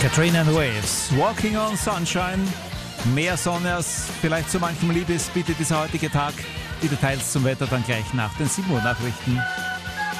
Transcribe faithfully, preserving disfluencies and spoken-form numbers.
Katrina and Waves, Walking on Sunshine. Mehr Sonne als vielleicht so manchem lieb ist, bietet dieser heutige Tag. Die Details zum Wetter dann gleich nach den sieben Uhr Nachrichten.